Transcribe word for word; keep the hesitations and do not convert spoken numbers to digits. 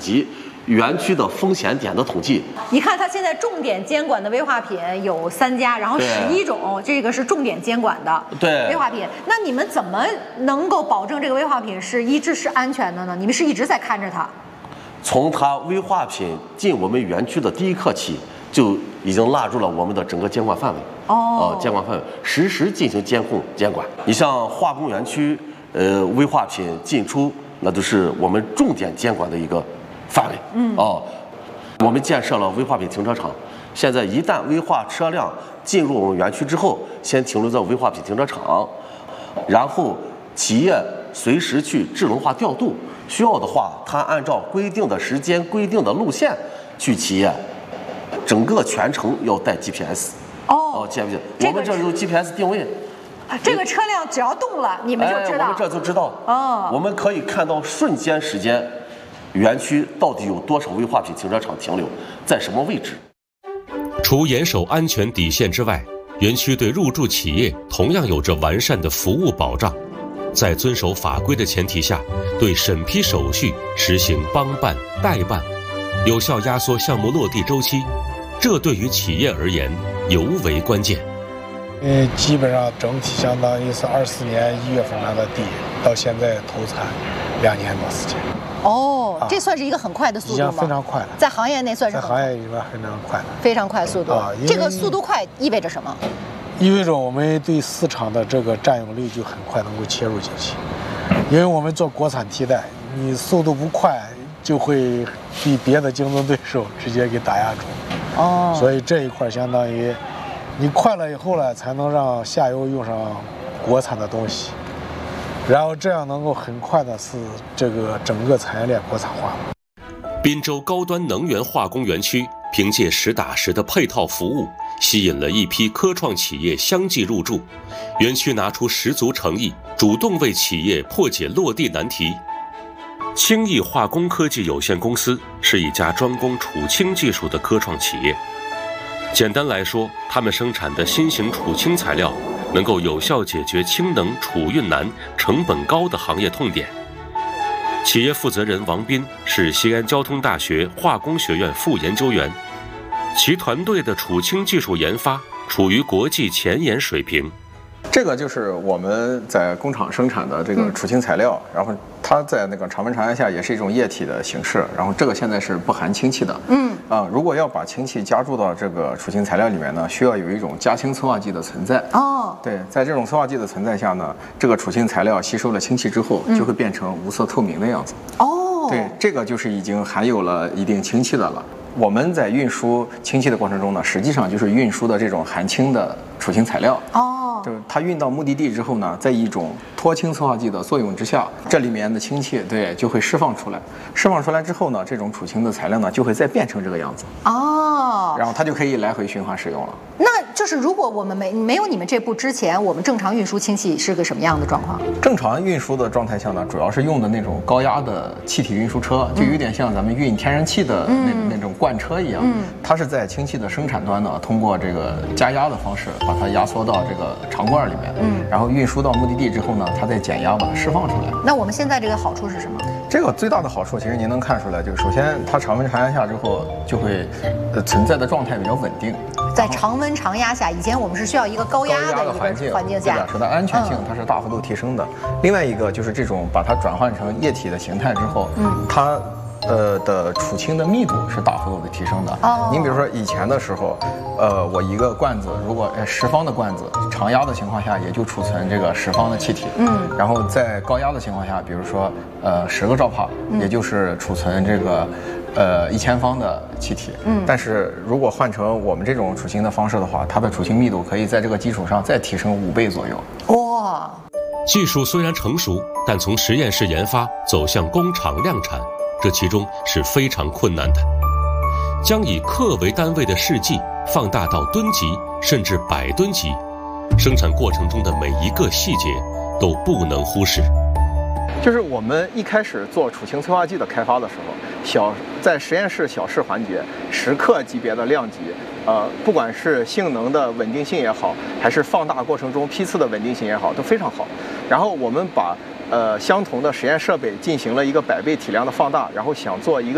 及园区的风险点的统计。 你看，它现在重点监管的危化品有三家，然后十一种，这个是重点监管的对危化品。那你们怎么能够保证这个危化品是一直是安全的呢？你们是一直在看着它？ 从它危化品进我们园区的第一刻起，就已经纳入了我们的整个监管范围。 哦， 呃，监管范围实时进行监控监管。你像化工园区，呃，危化品进出，那都是我们重点监管的一个范围。嗯，哦，我们建设了危化品停车场。现在一旦危化车辆进入我们园区之后，先停留在危化品停车场，然后企业随时去智能化调度。需要的话，它按照规定的时间、规定的路线去企业，整个全程要带 G P S。 哦， 哦 ，G P S，、这个、我们这有 G P S 定位。 这个车辆只要动了，你们就知道。 哎、我们这就知道。 哦， 我们可以看到瞬间时间，园区到底有多少危化品停车场停留，在什么位置。 除严守安全底线之外，园区对入驻企业同样有着完善的服务保障。在遵守法规的前提下，对审批手续实行帮办、代办，有效压缩项目落地周期，这对于企业而言尤为关键。 呃，基本上整体相当于是二四年一月份拿的地，到现在投产两年多时间。 哦，啊、这算是一个很快的速度吗？ 已经非常快了， 在行业内算是在行业里面非常快的， 非常快速度。啊，这个速度快意味着什么？ 意味着我们对市场的这个占有率就很快能够切入进去，因为我们做国产替代，你速度不快，就会比别的竞争对手直接给打压住。哦，所以这一块相当于你快了以后呢，才能让下游用上国产的东西，然后这样能够很快的使这个整个产业链国产化。 滨州高端能源化工园区凭借实打实的配套服务，吸引了一批科创企业相继入驻。园区拿出十足诚意，主动为企业破解落地难题。轻易化工科技有限公司是一家专攻储氢技术的科创企业。简单来说，他们生产的新型储氢材料能够有效解决氢能储运难、成本高的行业痛点。企业负责人王斌是西安交通大学化工学院副研究员，其团队的储氢技术研发处于国际前沿水平。 这个就是我们在工厂生产的这个储氢材料，嗯、然后它在那个常温常压下也是一种液体的形式，然后这个现在是不含氢气的。嗯啊，如果要把氢气加入到这个储氢材料里面呢，需要有一种加氢催化剂的存在。哦，对，在这种催化剂的存在下呢，这个储氢材料吸收了氢气之后，就会变成无色透明的样子。哦，对，这个就是已经含有了一定氢气的了。我们在运输氢气的过程中呢，实际上就是运输的这种含氢的储氢材料。哦。就是它运到目的地之后呢，在一种脱氢催化剂的作用之下，这里面的氢气对就会释放出来。释放出来之后呢，这种储氢的材料呢就会再变成这个样子。哦，然后它就可以来回循环使用了。 那就是如果我们没没有你们这步之前，我们正常运输氢气是个什么样的状况？ 正常运输的状态下呢，主要是用的那种高压的气体运输车，就有点像咱们运天然气的那、嗯、那种罐车一样。嗯，它是在氢气的生产端呢，通过这个加压的方式把它压缩到这个长罐里面，嗯，然后运输到目的地之后呢，它再减压把它释放出来。 那我们现在这个好处是什么？ 这个最大的好处，其实您能看出来，就是首先它常温常压下之后，就会呃存在的状态比较稳定。 在常温常压下，以前我们是需要一个高压的一个环境环境下， 对的，使它安全性它是大幅度提升的。嗯、另外一个就是这种把它转换成液体的形态之后，嗯，它。呃的储氢的密度是大幅度的提升的。哦，您比如说以前的时候，呃，我一个罐子如果十方的罐子，常压的情况下也就储存这个十方的气体。嗯，然后在高压的情况下，比如说呃十个兆帕，嗯、也就是储存这个呃一千方的气体。嗯，但是如果换成我们这种储氢的方式的话，它的储氢密度可以在这个基础上再提升五倍左右。哇！ 技术虽然成熟，但从实验室研发走向工厂量产，这其中是非常困难的。将以克为单位的试剂放大到吨级甚至百吨级，生产过程中的每一个细节都不能忽视。 就是我们一开始做储氢催化剂的开发的时候，小在实验室小试环节，十克级别的量级，呃，不管是性能的稳定性也好，还是放大过程中批次的稳定性也好，都非常好。然后我们把呃相同的实验设备进行了一个百倍体量的放大，然后想做一个